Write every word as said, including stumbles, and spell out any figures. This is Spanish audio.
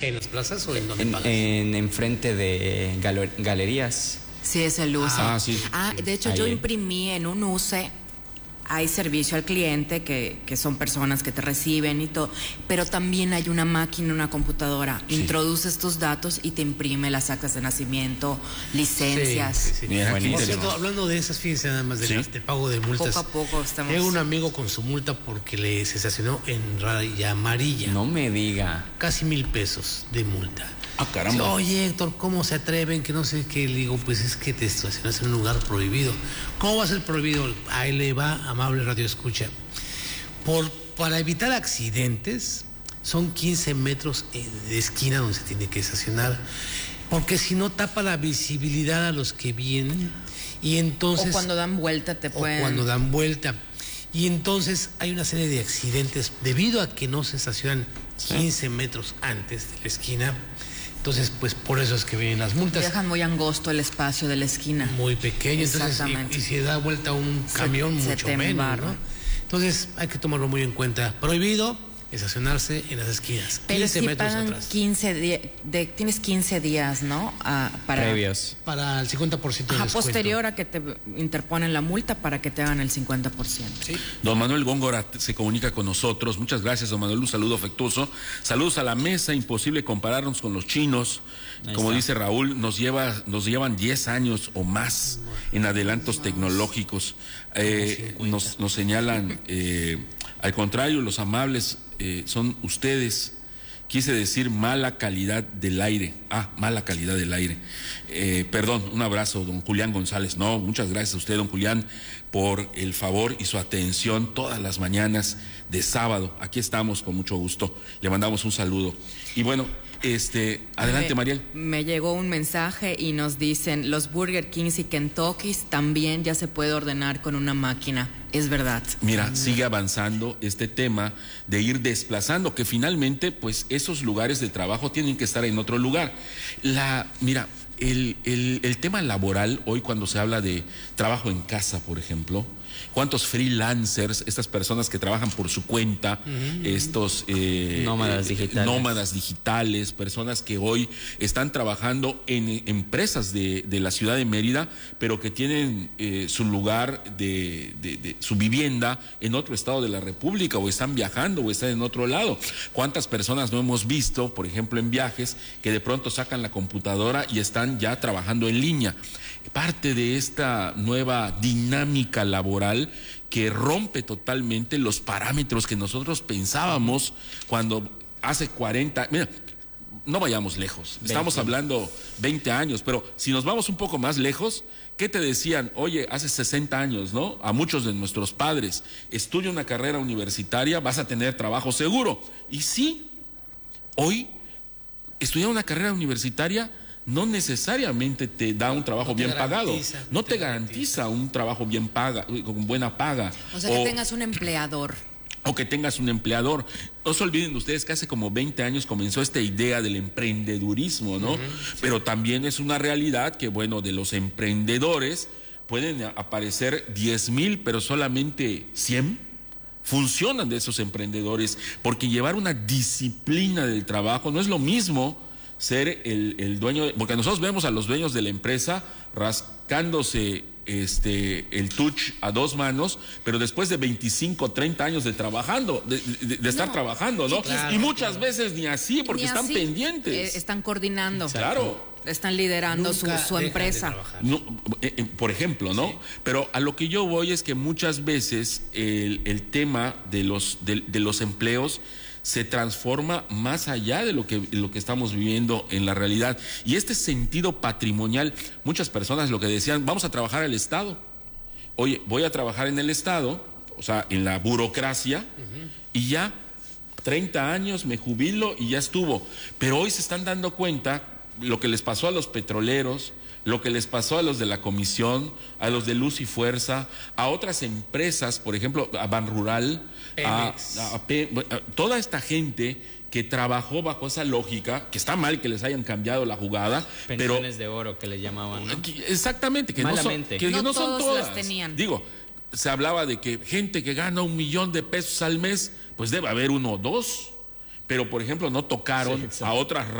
¿En las plazas o en donde En, pagas? en enfrente de galo- galerías. Sí, es el U C E. Ah, sí. Ah, de hecho, Ahí. yo imprimí en un U C E. Hay servicio al cliente, que, que son personas que te reciben y todo, pero también hay una máquina, una computadora. Sí. Introduces tus datos y te imprime las actas de nacimiento, licencias. Sí, sí, sí. Mira, Por buenísimo. cierto, hablando de esas, fíjense nada más de Sí. las de pago de multas. Poco a poco estamos... Tengo un amigo con su multa porque le se estacionó en raya amarilla. No me diga. Casi mil pesos de multa. Ah, caramba. Oye, Héctor, ¿cómo se atreven? Que no sé qué. Le digo, pues es que te estacionas en un lugar prohibido. ¿Cómo va a ser prohibido? Ahí le va, amable radio escucha. Por, para evitar accidentes, son quince metros de esquina donde se tiene que estacionar. Porque si no, tapa la visibilidad a los que vienen. Y entonces... O cuando dan vuelta te pueden... O cuando dan vuelta. Y entonces hay una serie de accidentes debido a que no se estacionan quince metros antes de la esquina. Entonces, pues por eso es que vienen las multas. Dejan muy angosto el espacio de la esquina. Muy pequeño, entonces, Exactamente. y, y si da vuelta un Se- camión, se mucho te menos, embarra. ¿no? Entonces, hay que tomarlo muy en cuenta. Prohibido estacionarse en las esquinas, Pero quince sí metros pagan atrás. quince días, de, tienes quince días, ¿no? Ah, para, Previos. Para el cincuenta por ciento de Ajá, descuento. posterior a que te interponen la multa para que te hagan el cincuenta por ciento. Sí. Don Manuel Góngora se comunica con nosotros. Muchas gracias, don Manuel. Un saludo afectuoso. Saludos a la mesa. Imposible compararnos con los chinos. Ahí Como está. dice Raúl, nos lleva, nos llevan diez años o más en adelantos tecnológicos. Eh, nos, nos señalan, eh, al contrario, los amables eh, son ustedes. Quise decir mala calidad del aire. Ah, mala calidad del aire. Eh, perdón, un abrazo, don Julián González. No, muchas gracias a usted, don Julián, por el favor y su atención todas las mañanas de sábado. Aquí estamos con mucho gusto. Le mandamos un saludo. Y bueno, este, adelante, Me- Mariel. Me llegó un mensaje y nos dicen, los Burger Kings y Kentuckys también ya se puede ordenar con una máquina. Es verdad. Mira, sigue avanzando este tema de ir desplazando, que finalmente, pues, esos lugares de trabajo tienen que estar en otro lugar. La, mira, el, el, el tema laboral, hoy cuando se habla de trabajo en casa, por ejemplo, ¿cuántos freelancers, estas personas que trabajan por su cuenta, uh-huh. estos eh, nómadas eh, digitales, nómadas digitales, personas que hoy están trabajando en empresas de, de la ciudad de Mérida, pero que tienen eh, su lugar de, de, de su vivienda en otro estado de la República, o están viajando o están en otro lado? ¿Cuántas personas no hemos visto, por ejemplo, en viajes, que de pronto sacan la computadora y están ya trabajando en línea? Parte de esta nueva dinámica laboral que rompe totalmente los parámetros que nosotros pensábamos cuando hace cuarenta, mira, no vayamos lejos, estamos veinte. hablando veinte años, pero si nos vamos un poco más lejos, ¿qué te decían? Oye, hace sesenta años, ¿no? A muchos de nuestros padres, estudia una carrera universitaria, vas a tener trabajo seguro. Y sí, hoy estudiar una carrera universitaria no necesariamente te da un trabajo No te bien pagado, garantiza, no te garantiza un trabajo bien paga, con buena paga. O sea, que tengas un empleador. O que tengas un empleador. No se olviden ustedes que hace como veinte años comenzó esta idea del emprendedurismo, ¿no? Uh-huh, sí. Pero también es una realidad que, bueno, de los emprendedores pueden aparecer diez mil, pero solamente cien funcionan de esos emprendedores, porque llevar una disciplina del trabajo no es lo mismo ser el, el dueño, de, porque nosotros vemos a los dueños de la empresa rascándose este el touch a dos manos, pero después de veinticinco, treinta años de trabajando, de, de, de estar no, trabajando, ¿no? Sí, claro, y muchas claro. veces ni así, porque ni están así, pendientes. Eh, están coordinando. Claro. Están liderando su, su empresa. No, eh, eh, por ejemplo, ¿no? Sí. Pero a lo que yo voy es que muchas veces el, el tema de los, de, de los empleos se transforma más allá de lo que, lo que estamos viviendo en la realidad. Y este sentido patrimonial, muchas personas lo que decían, vamos a trabajar al Estado. Oye, voy a trabajar en el Estado, o sea, en la burocracia, uh-huh. y ya, treinta años, me jubilo y ya estuvo. Pero hoy se están dando cuenta lo que les pasó a los petroleros, lo que les pasó a los de la Comisión, a los de Luz y Fuerza, a otras empresas, por ejemplo, a Banrural, a, a, a, P, a toda esta gente que trabajó bajo esa lógica, que está mal que les hayan cambiado la jugada, pensiones pero de oro que le llamaban, ¿no? Exactamente, que Malamente. no son, que no no son todos todas. las tenían. Digo, se hablaba de que gente que gana un millón de pesos al mes, pues debe haber uno o dos, pero por ejemplo no tocaron sí, a otras